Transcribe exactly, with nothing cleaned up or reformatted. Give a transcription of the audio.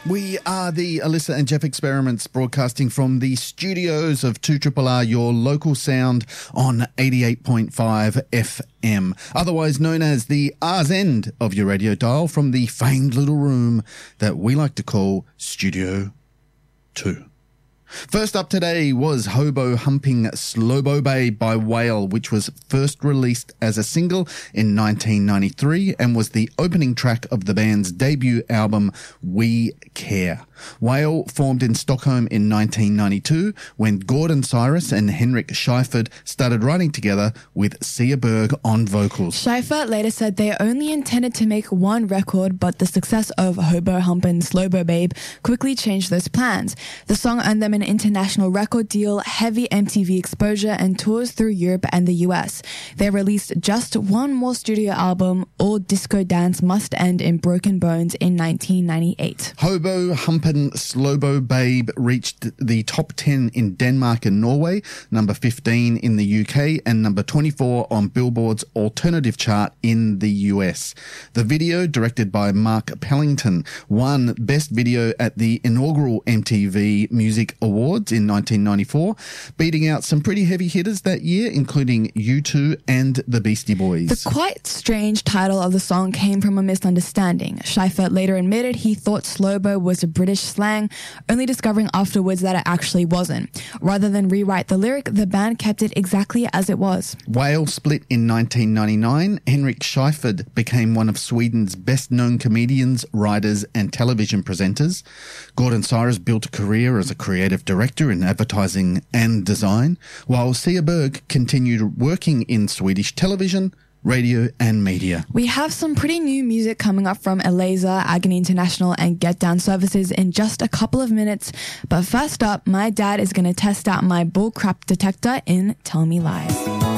We are the Alyssa and Jeff Experiments, broadcasting from the studios of two R R R, your local sound on eighty-eight point five F M, otherwise known as the R's end of your radio dial, from the famed little room that we like to call Studio two. First up today was Hobo Humping Slobo Babe by Whale, which was first released as a single in nineteen ninety-three and was the opening track of the band's debut album We Care. Whale formed in Stockholm in nineteen ninety-two when Gordon Cyrus and Henrik Schyffert started writing together with Sia Berg on vocals. Schyffert later said they only intended to make one record, but the success of Hobo Humpin' Slobo Babe quickly changed those plans. The song earned them an international record deal, heavy M T V exposure, and tours through Europe and the U S. They released just one more studio album, All Disco Dance Must End in Broken Bones, in nineteen ninety-eight. Hobo Humpin' Slobo Babe reached the top ten in Denmark and Norway, number fifteen in the U K, and number twenty-four on Billboard's alternative chart in the U S. The video, directed by Mark Pellington, won Best Video at the inaugural M T V Music Awards in nineteen ninety-four, beating out some pretty heavy hitters that year, including U two and the Beastie Boys. The quite strange title of the song came from a misunderstanding. Schyffert later admitted he thought Slobo was a British slang, only discovering afterwards that it actually wasn't. Rather than rewrite the lyric, the band kept it exactly as it was. Whale split in nineteen ninety-nine. Henrik Schyffert became one of Sweden's best-known comedians, writers and television presenters. Gordon Cyrus built a career as a creative director in advertising and design, while Sia Berg continued working in Swedish television, radio and media. We have some pretty new music coming up from Eliza, Agony International and Get Down Services in just a couple of minutes. But first up, my dad is going to test out my bullcrap detector in Tell Me Lies.